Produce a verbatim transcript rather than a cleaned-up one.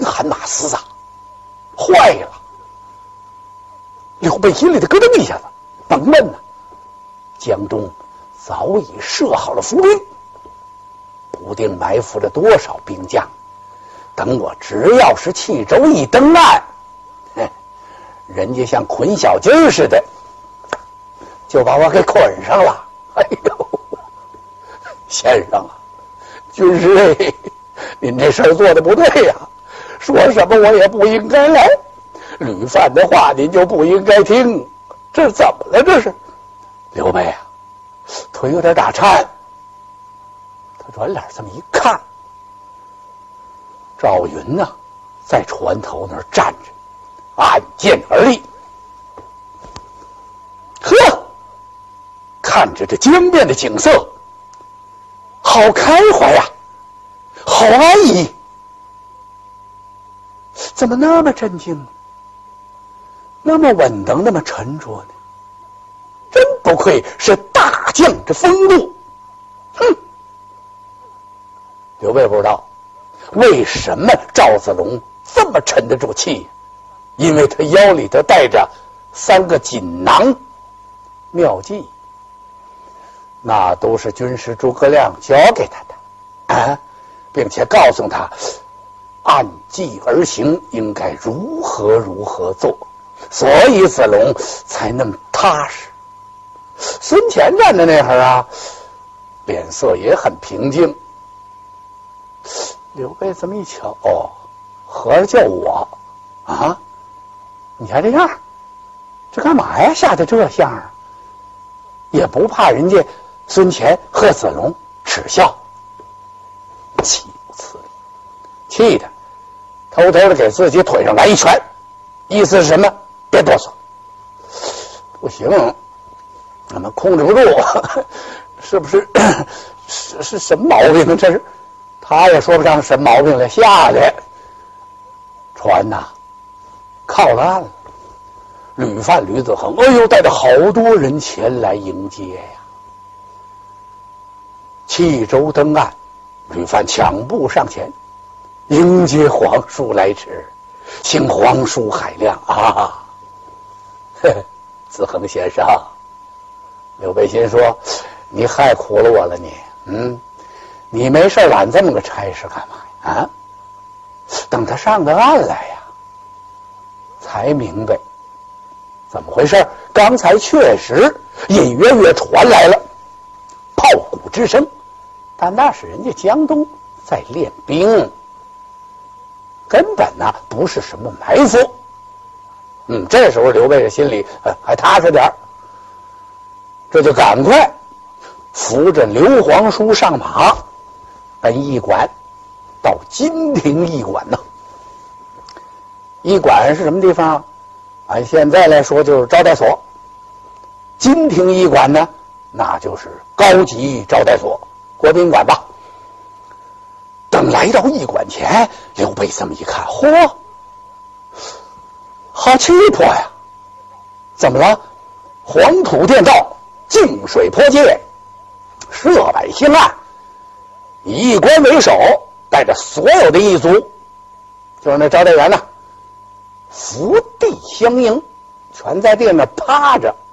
喊纳斯啊！坏了！刘备心里的咯噔一下子，甭问了，江中早已设好了伏兵，不定埋伏着多少兵将。等我只要是冀州一登岸，哼，人家像捆小鸡儿似的，就把我给捆上了。哎呦，先生啊，军师，您这事儿做的不对呀、啊，说什么我也不应该来，吕范的话您就不应该听，这是怎么了？这是刘备啊，腿有点打颤，他转脸这么一看，赵云呢、啊，在船头那儿站着，按剑而立。呵，看着这江边的景色，好开怀呀、啊，好安逸，怎么那么镇静呢？那么稳当，那么沉着呢？真不愧是大将之风度。哼！刘备不知道为什么赵子龙这么沉得住气，因为他腰里头带着三个锦囊妙计，那都是军师诸葛亮教给他的啊，并且告诉他按计而行，应该如何如何做，所以子龙才那么踏实。孙乾站的那会儿啊，脸色也很平静。刘备这么一瞧，哦，合着叫我啊？你还这样，这干嘛呀？吓得这样啊？也不怕人家孙乾和子龙耻笑，岂有此理！气的偷偷的给自己腿上来一拳，意思是什么？别哆嗦！不行，我们控制不住，是不是？是是什么毛病呢？这是他也说不上什么毛病来。下来，船呐、啊、靠了岸了。吕范、吕子恒，哎呦，带着好多人前来迎接呀。冀州登岸，吕范抢步上前迎接皇叔来迟，请皇叔海量啊！呵呵，子恒先生，刘备心说：“你害苦了我了你，嗯，你没事揽这么个差事干嘛呀？啊，等他上个岸来呀，才明白怎么回事。刚才确实隐约约传来了炮鼓之声，但那是人家江东在练兵，根本呢不是什么埋伏。嗯，这时候刘备的心里呃还踏实点儿，这就赶快扶着刘皇叔上马，奔驿馆到金庭驿馆呢。驿馆是什么地方？按现在来说就是招待所。金庭驿馆呢，那就是高级招待所，国宾馆吧。等来到驿馆前，刘备这么一看，嚯，好气魄呀！怎么了？黄土垫道，净水泼街，设摆兴案，以驿官为首，带着所有的驿卒，就是那招待员呢、啊，伏地相迎，全在地上趴着，